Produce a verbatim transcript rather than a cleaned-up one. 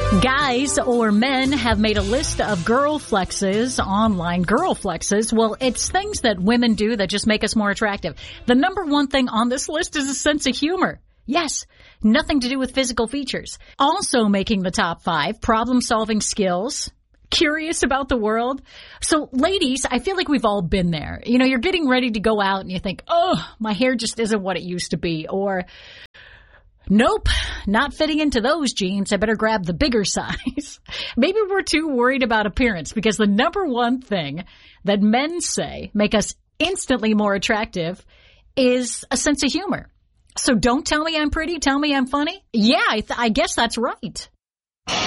Guys or men have made a list of girl flexes, online girl flexes. Well, it's things that women do that just make us more attractive. The number one thing on this list is a sense of humor. Yes, nothing to do with physical features. Also making the top five, problem-solving skills, curious about the world. So, ladies, I feel like we've all been there. You know, you're getting ready to go out and you think, oh, my hair just isn't what it used to be. Or, nope, not fitting into those jeans. I better grab the bigger size. Maybe we're too worried about appearance because the number one thing that men say make us instantly more attractive is a sense of humor. So don't tell me I'm pretty. Tell me I'm funny. Yeah, I, th- I guess that's right.